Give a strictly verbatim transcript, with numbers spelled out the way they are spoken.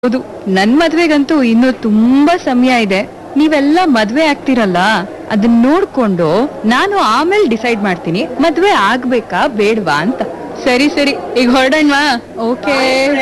ಹೌದು, ನನ್ ಮದ್ವೆಗಂತೂ ಇನ್ನು ತುಂಬಾ ಸಮಯ ಇದೆ. ನೀವೆಲ್ಲ ಮದ್ವೆ ಆಗ್ತಿರಲ್ಲ, ಅದನ್ನ ನೋಡ್ಕೊಂಡು ನಾನು ಆಮೇಲೆ ಡಿಸೈಡ್ ಮಾಡ್ತೀನಿ ಮದ್ವೆ ಆಗ್ಬೇಕಾ ಬೇಡ್ವಾ ಅಂತ. ಸರಿ ಸರಿ, ಈಗ ಹೊರಡೋಣವಾ? ಓಕೆ.